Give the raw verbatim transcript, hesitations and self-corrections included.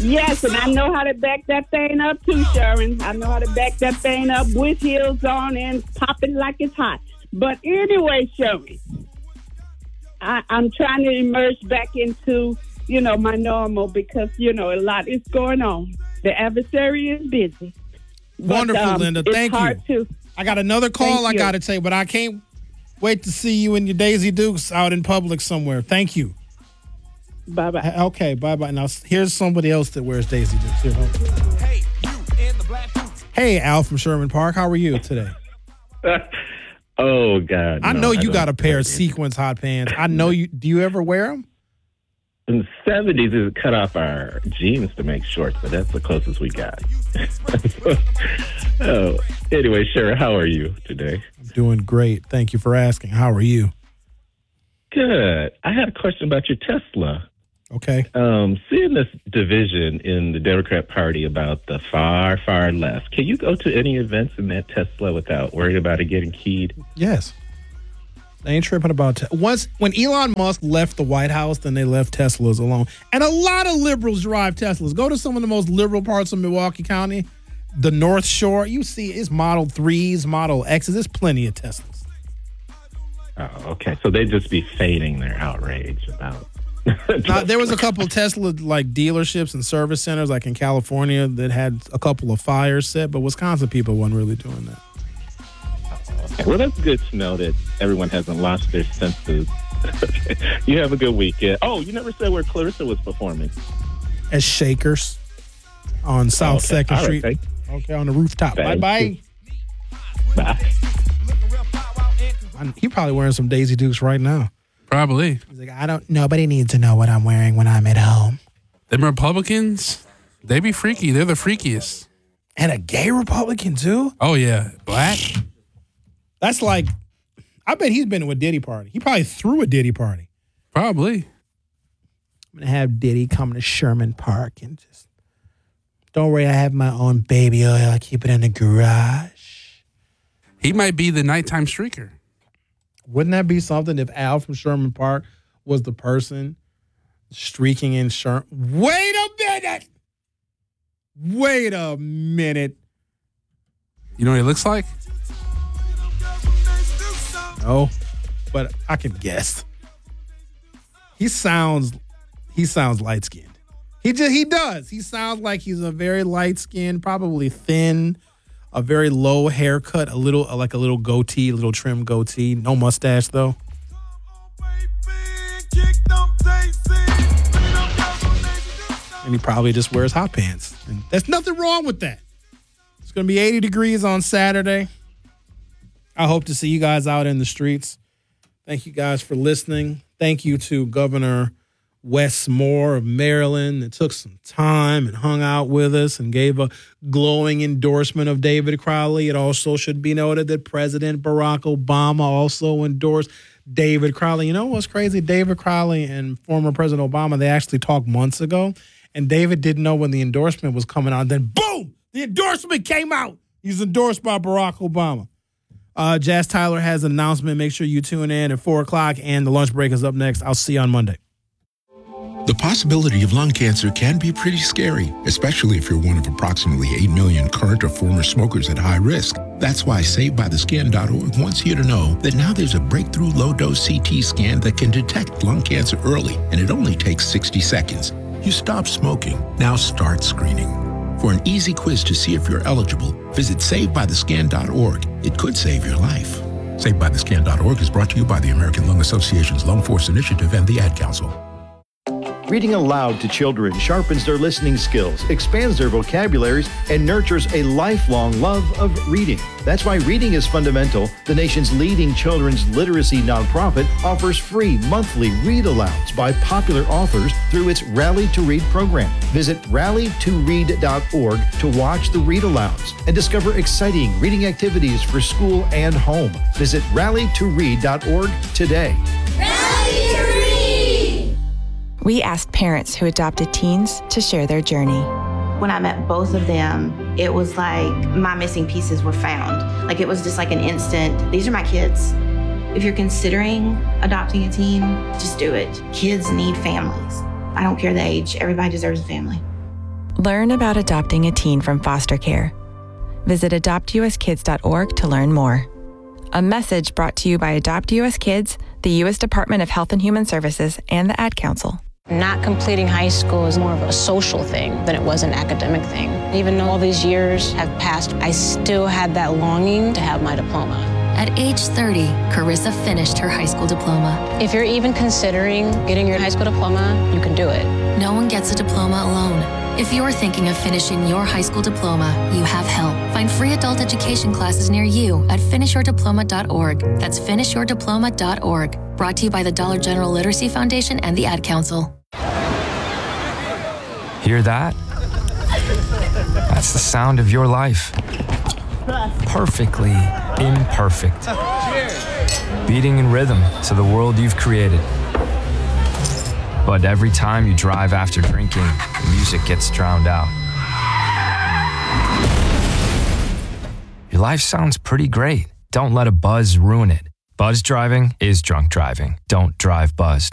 Yes, and I know how to back that thing up too, Sharon. I know how to back that thing up with heels on and pop it like it's hot. But anyway, Sharon, I, I'm trying to emerge back into, you know, my normal because, you know, a lot is going on. The adversary is busy. Wonderful, but, um, Linda. Thank you. To, I got another call I got to take, but I can't wait to see you and your Daisy Dukes out in public somewhere. Thank you. Bye-bye. Okay, bye-bye. Now, here's somebody else that wears Daisy Dukes. Here, hey, you in the black boots. Hey, Al from Sherman Park. How are you today? Oh, God. I no, know you I got a pair of sequins hot pants. I know you. Do you ever wear them? In the seventies, it cut off our jeans to make shorts, but that's the closest we got. Oh, anyway, Sharon, how are you today? I'm doing great. Thank you for asking. How are you? Good. I had a question about your Tesla. Okay. Um, seeing this division in the Democrat Party about the far, far left, can you go to any events in that Tesla without worrying about it getting keyed? Yes. They ain't tripping about te- once when Elon Musk left the White House, then they left Teslas alone. And a lot of liberals drive Teslas. Go to some of the most liberal parts of Milwaukee County, the North Shore. You see, it's Model threes, Model X's. There's plenty of Teslas. Oh, okay. So they just be feigning their outrage about. Now, there was a couple of Tesla like dealerships and service centers, like in California, that had a couple of fires set, but Wisconsin people weren't really doing that. Okay. Well, that's good to know that everyone hasn't lost their senses. Okay. You have a good weekend. Oh, you never said where Clarissa was performing. At Shakers on South oh, okay. second All Street. Right, okay, on the rooftop. Thank Bye-bye. Bye. I, he probably wearing some Daisy Dukes right now. Probably. He's like, I don't, nobody needs to know what I'm wearing when I'm at home. Them Republicans, they be freaky. They're the freakiest. And a gay Republican, too? Oh, yeah. Black? That's like, I bet he's been to a Diddy party. He probably threw a Diddy party. Probably. I'm going to have Diddy come to Sherman Park and just, don't worry, I have my own baby oil. I keep it in the garage. He might be the nighttime streaker. Wouldn't that be something if Al from Sherman Park was the person streaking in Sherman? Wait a minute. Wait a minute. You know what he looks like? No, but I can guess. He sounds, he sounds light skinned. He just he does. He sounds like he's a very light skinned, probably thin, a very low haircut, a little like a little goatee, a little trim goatee, no mustache though. And he probably just wears hot pants. And there's nothing wrong with that. It's going to be eighty degrees on Saturday. I hope to see you guys out in the streets. Thank you guys for listening. Thank you to Governor Wes Moore of Maryland that took some time and hung out with us and gave a glowing endorsement of David Crowley. It also should be noted that President Barack Obama also endorsed David Crowley. You know what's crazy? David Crowley and former President Obama, they actually talked months ago, and David didn't know when the endorsement was coming out. Then, boom, the endorsement came out. He's endorsed by Barack Obama. Uh, Jazz Tyler has an announcement. Make sure you tune in at four o'clock, and the lunch break is up next. I'll see you on Monday. The possibility of lung cancer can be pretty scary, especially if you're one of approximately eight million current or former smokers at high risk. That's why Saved By The Skin dot org wants you to know that now there's a breakthrough low-dose C T scan that can detect lung cancer early, and it only takes sixty seconds. You stop smoking. Now start screening. For an easy quiz to see if you're eligible, visit Saved By The Skin dot org. It could save your life. Saved By The Skin dot org is brought to you by the American Lung Association's Lung Force Initiative and the Ad Council. Reading aloud to children sharpens their listening skills, expands their vocabularies, and nurtures a lifelong love of reading. That's why Reading is Fundamental, the nation's leading children's literacy nonprofit, offers free monthly read-alouds by popular authors through its Rally to Read program. Visit rally to read dot org to watch the read-alouds and discover exciting reading activities for school and home. Visit rally to read dot org today. Rally to Read! We asked parents who adopted teens to share their journey. When I met both of them, it was like my missing pieces were found. Like it was just like an instant, these are my kids. If you're considering adopting a teen, just do it. Kids need families. I don't care the age, everybody deserves a family. Learn about adopting a teen from foster care. Visit adopt u s kids dot org to learn more. A message brought to you by Adopt U S Kids, the U S Department of Health and Human Services, and the Ad Council. Not completing high school is more of a social thing than it was an academic thing. Even though all these years have passed, I still had that longing to have my diploma. At age thirty, Carissa finished her high school diploma. If you're even considering getting your high school diploma, you can do it. No one gets a diploma alone. If you're thinking of finishing your high school diploma, you have help. Find free adult education classes near you at finish your diploma dot org. That's finish your diploma dot org. Brought to you by the Dollar General Literacy Foundation and the Ad Council. Hear that? That's the sound of your life. Perfectly imperfect. Beating in rhythm to the world you've created. But every time you drive after drinking, the music gets drowned out. Your life sounds pretty great. Don't let a buzz ruin it. Buzz driving is drunk driving. Don't drive buzzed.